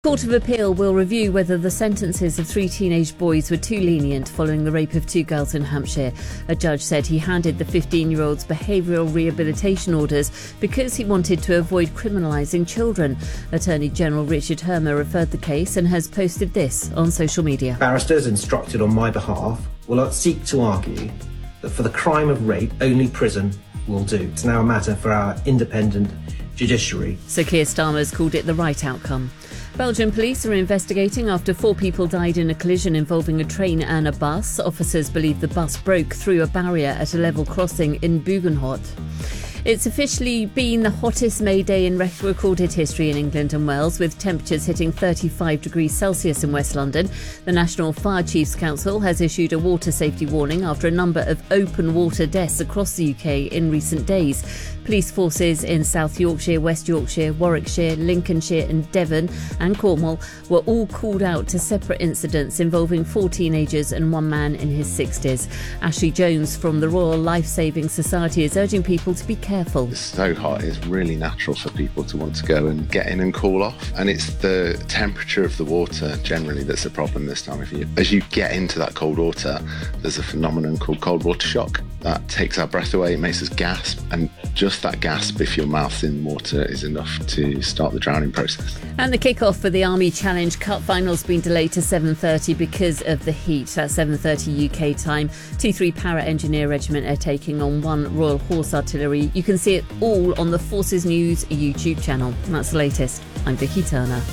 Court of Appeal will review whether the sentences of 3 teenage boys were too lenient following the rape of 2 girls in Hampshire. A judge said he handed the 15-year-olds behavioural rehabilitation orders because he wanted to avoid criminalising children. Attorney General Richard Hermer referred the case and has posted this on social media. Barristers instructed on my behalf will seek to argue that for the crime of rape, only prison will do. It's now a matter for our independent judiciary. Sir Keir Starmer's called it the right outcome. Belgian police are investigating after 4 people died in a collision involving a train and a bus. Officers believe the bus broke through a barrier at a level crossing in Bugenhout. It's officially been the hottest May day in recorded history in England and Wales, with temperatures hitting 35 degrees Celsius in West London. The National Fire Chiefs Council has issued a water safety warning after a number of open water deaths across the UK in recent days. Police forces in South Yorkshire, West Yorkshire, Warwickshire, Lincolnshire and Devon and Cornwall were all called out to separate incidents involving 4 teenagers and 1 man in his 60s. Ashley Jones from the Royal Life Saving Society is urging people to be careful. It's so hot, it's really natural for people to want to go and get in and cool off. And it's the temperature of the water generally that's the problem this time of year. As you get into that cold water, there's a phenomenon called cold water shock. That takes our breath away, it makes us gasp, and just that gasp, if your mouth's in water, is enough to start the drowning process. And the kick-off for the Army Challenge Cup final's been delayed to 7:30 because of the heat. That's 7:30 UK time. 2-3 Para Engineer Regiment are taking on 1 Royal Horse Artillery. You can see it all on the Forces News YouTube channel. And that's the latest. I'm Vicky Turner.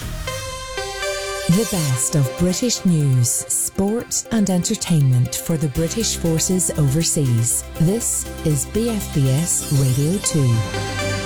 The best of British news, sport and entertainment for the British Forces overseas. This is BFBS Radio 2.